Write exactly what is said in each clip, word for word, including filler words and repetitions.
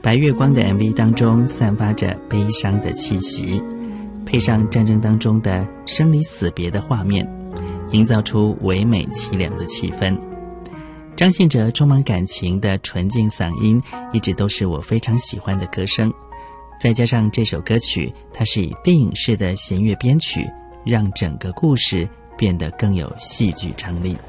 白月光的 M V 当中散发着悲伤的气息，配上战争当中的生离死别的画面，营造出唯美凄凉的气氛。张信哲充满感情的纯净嗓音一直都是我非常喜欢的歌声，再加上这首歌曲它是以电影式的弦乐编曲，让整个故事变得更有戏剧张力。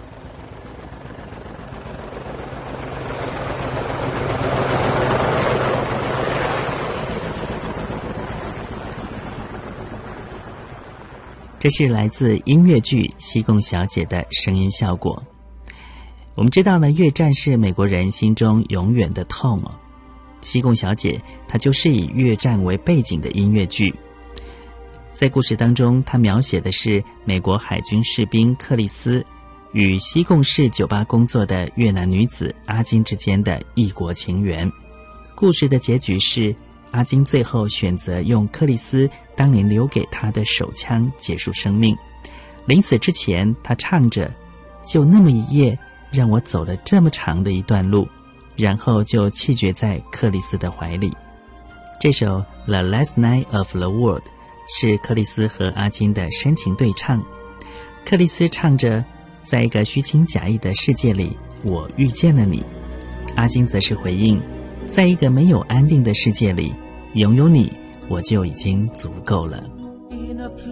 这是来自音乐剧《西贡小姐》的声音效果。我们知道呢，越战是美国人心中永远的痛哦。西贡小姐她就是以越战为背景的音乐剧，在故事当中，她描写的是美国海军士兵克里斯与西贡市酒吧工作的越南女子阿金之间的异国情缘。故事的结局是阿金最后选择用克里斯当年留给他的手枪结束生命。临死之前，他唱着就那么一夜让我走了这么长的一段路，然后就气绝在克里斯的怀里。这首 The Last Night of the World 是克里斯和阿金的深情对唱。克里斯唱着在一个虚情假意的世界里我遇见了你，阿金则是回应在一个没有安定的世界里拥有你我就已经足够了。